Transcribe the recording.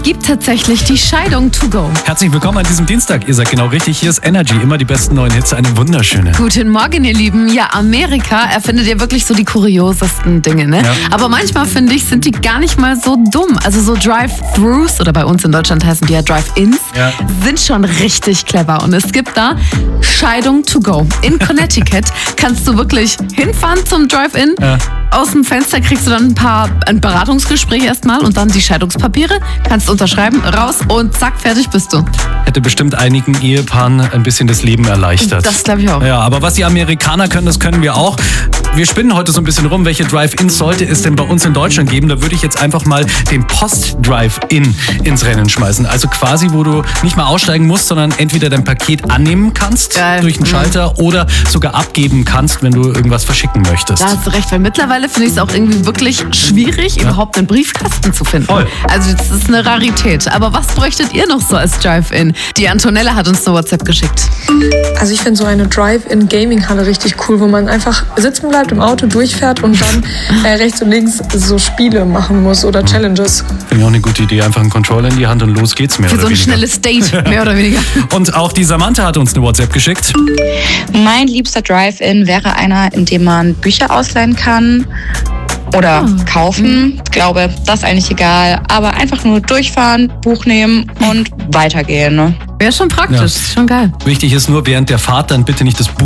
gibt tatsächlich die Scheidung to go. Herzlich willkommen an diesem Dienstag. Ihr seid genau richtig. Hier ist Energy. Immer die besten neuen Hits. Eine wunderschöne. Guten Morgen, ihr Lieben. Ja, Amerika erfindet ja wirklich so die kuriosesten Dinge, ne? Ja. Aber manchmal, finde ich, sind die gar nicht mal so dumm. Also so Drive-Thrus, oder bei uns in Deutschland heißen die ja Drive-Ins, sind schon richtig clever. Und es gibt da Scheidung to go. In Connecticut kannst du wirklich hinfahren zum Drive-In. Ja. Aus dem Fenster kriegst du dann ein Beratungsgespräch erstmal und dann die Scheidungspapiere. Kannst unterschreiben, raus und zack, fertig bist du. Hätte bestimmt einigen Ehepaaren ein bisschen das Leben erleichtert. Das glaube ich auch. Ja, aber was die Amerikaner können, das können wir auch. Wir spinnen heute so ein bisschen rum, welche Drive-Ins sollte es denn bei uns in Deutschland geben. Da würde ich jetzt einfach mal den Post-Drive-In ins Rennen schmeißen. Also quasi, wo du nicht mal aussteigen musst, sondern entweder dein Paket annehmen kannst durch einen Schalter oder sogar abgeben kannst, wenn du irgendwas verschicken möchtest. Da hast du recht, weil mittlerweile finde ich es auch irgendwie wirklich schwierig, überhaupt einen Briefkasten zu finden. Voll. Also das ist eine Rarität. Aber was bräuchtet ihr noch so als Drive-In? Die Antonella hat uns eine WhatsApp geschickt. Also ich finde so eine Drive-In-Gaming-Halle richtig cool, wo man einfach sitzen bleibt, im Auto durchfährt und dann rechts und links so Spiele machen muss oder Challenges. Finde ich auch eine gute Idee. Einfach einen Controller in die Hand und los geht's mehr Für oder so ein weniger. schnelles Date, mehr oder weniger. Und auch die Samantha hat uns eine WhatsApp geschickt. Mein liebster Drive-In wäre einer, in dem man Bücher ausleihen kann oder kaufen. Ich glaube, das ist eigentlich egal. Aber einfach nur durchfahren, Buch nehmen und weitergehen. Ne? Wäre schon praktisch, Ja. ist schon geil. Wichtig ist nur, während der Fahrt dann bitte nicht das Buch